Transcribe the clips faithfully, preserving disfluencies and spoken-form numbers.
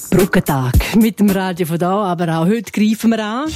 Brückentag mit dem Radio von da, aber auch heute greifen wir an.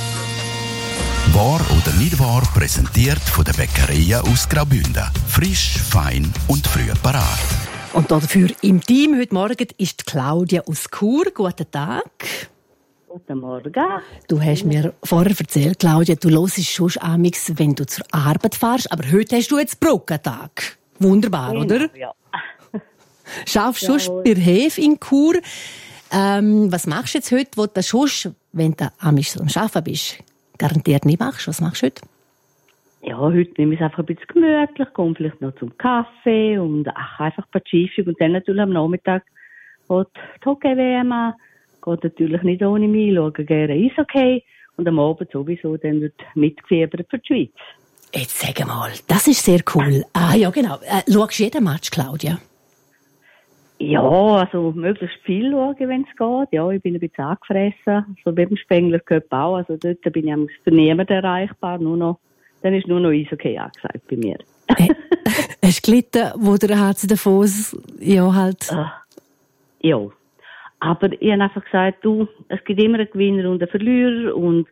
Wahr oder nicht wahr, präsentiert von der Bäckereien aus Graubünden. Frisch, fein und früh parat. Und dafür im Team heute Morgen ist Claudia aus Chur. Guten Tag. Guten Morgen. Du hast mir vorher erzählt, Claudia, du hörst schon amigs, wenn du zur Arbeit fährst, aber heute hast du jetzt Brückentag. Wunderbar, Genau, oder? Ja. Schaffst du Jawohl. schon bei Hef in Chur? Ähm, was machst du jetzt heute, wo du schon, wenn du amigs am Arbeiten bist, garantiert nicht machst? Was machst du heute? Ja, heute nehme ich es einfach ein bisschen gemütlich, komme vielleicht noch zum Kaffee und ach, einfach ein paar Schiffchen und dann natürlich am Nachmittag geht die Hockey-W M an. Geht natürlich nicht ohne mich, schaue gerne Eishockey und am Abend sowieso dann wird mitgefiebert für die Schweiz. Jetzt sag mal, das ist sehr cool. Ah ja, genau. Äh, schaust du jeden Match, Claudia? Ja, also möglichst viel schauen, wenn es geht. Ja, ich bin ein bisschen angefressen, so wie beim Spengler Cup auch. Also dort bin ich für niemanden erreichbar, nur noch, dann ist nur noch Eishockey angesagt bei mir. Äh, hast du gelitten, wo der H C Davos ja halt... Ah, ja. Aber ich habe einfach gesagt, du, es gibt immer einen Gewinner und einen Verlierer und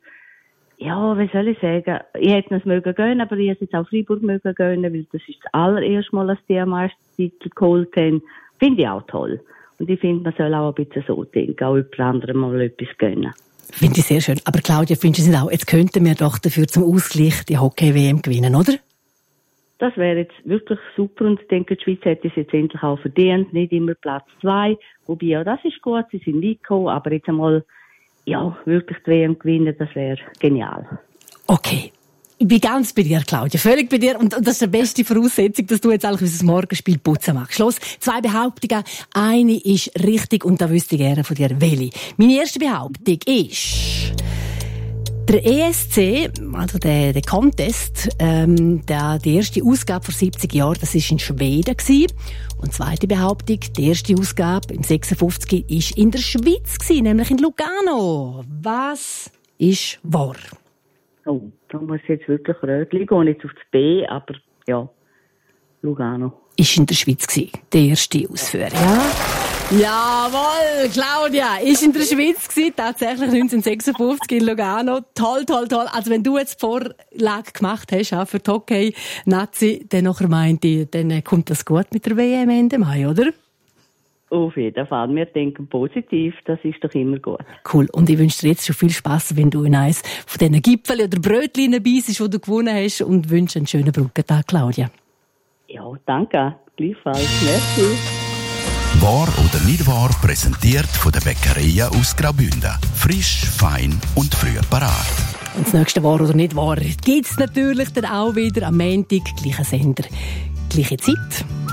ja, wie soll ich sagen, ich hätte es mögen gönnen, aber ich hätte es jetzt auch Freiburg mögen gönnen, weil das ist das allererste Mal, dass die am Meistertitel geholt haben. Finde ich auch toll. Und ich finde, man soll auch ein bisschen so denken, auch jemand anderem mal etwas gönnen. Finde ich sehr schön. Aber Claudia, findest du es nicht auch, jetzt könnten wir doch dafür zum Ausgleich die Hockey-W M gewinnen, oder? Das wäre jetzt wirklich super und ich denke, die Schweiz hätte es jetzt endlich auch verdient, nicht immer Platz zwei. Wobei, ja, das ist gut, sie sind nicht gekommen, aber jetzt einmal, ja, wirklich die W M gewinnen, das wäre genial. Okay. Ich bin ganz bei dir, Claudia. Völlig bei dir. Und das ist die beste Voraussetzung, dass du jetzt eigentlich unser Morgenspiel putzen machst. Schluss. Zwei Behauptungen. Eine ist richtig und da wüsste ich gerne von dir, welche. Meine erste Behauptung ist, der E S C, also der, der Contest, ähm, der, die erste Ausgabe vor siebzig Jahren, das war in Schweden gewesen. Und zweite Behauptung, die erste Ausgabe im sechsundfünfzig war in der Schweiz gewesen, nämlich in Lugano. Was ist wahr? Oh, da muss ich jetzt wirklich rötlich gehen, nicht auf das B, aber ja, Lugano. Ist in der Schweiz gewesen, die erste Ausführung. Ja? Jawohl, Claudia, ist in der Schweiz gewesen, tatsächlich neunzehnhundertsechsundfünfzig in Lugano. Toll, toll, toll. Also wenn du jetzt die Vorlage gemacht hast, auch für die Hockey-Nazi, dann nachher meinte ich, dann kommt das gut mit der W M Ende Mai, oder? Auf jeden Fall. Wir denken positiv, das ist doch immer gut. Cool. Und ich wünsche dir jetzt schon viel Spass, wenn du in eins von diesen Gipfeln oder Brötchen beisst, die du gewonnen hast, und wünsche einen schönen Brückentag, Claudia. Ja, danke. Gleichfalls. Merci. Wahr oder nicht wahr, präsentiert von der Bäckereien aus Graubünden. Frisch, fein und früh parat. Und das nächste Wahr oder nicht wahr gibt es natürlich dann auch wieder am Montag, gleicher Sender, gleiche Zeit.